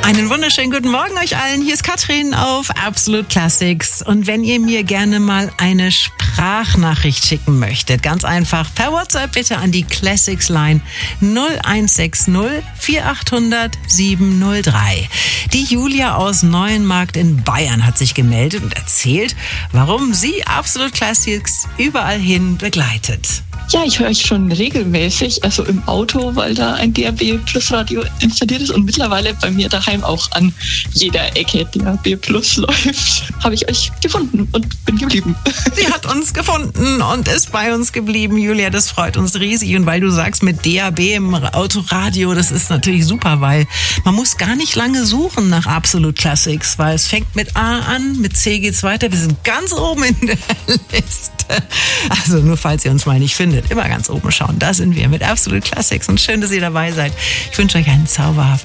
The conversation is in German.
Einen wunderschönen guten Morgen euch allen. Hier ist Katrin auf Absolute Classics. Und wenn ihr mir gerne mal eine Sprachnachricht schicken möchtet, ganz einfach per WhatsApp bitte an die Classics Line 0160 4800 703. Die Julia aus Neuenmarkt in Bayern hat sich gemeldet und erzählt, warum sie Absolute Classics überall hin begleitet. Ja, ich höre euch schon regelmäßig, also im Auto, weil da ein DAB Plus Radio installiert ist und mittlerweile bei mir daheim auch an jeder Ecke DAB Plus läuft. Habe ich euch gefunden und bin geblieben. Sie hat uns gefunden und ist bei uns geblieben. Julia, das freut uns riesig. Und weil du sagst, mit DAB im Autoradio, das ist natürlich super, weil man muss gar nicht lange suchen nach Absolute Classics, weil es fängt mit A an, mit C geht's weiter. Wir sind ganz oben in der Liste. Also nur falls ihr uns mal nicht findet, immer ganz oben schauen. Da sind wir mit Absolute Classics und schön, dass ihr dabei seid. Ich wünsche euch einen zauberhaften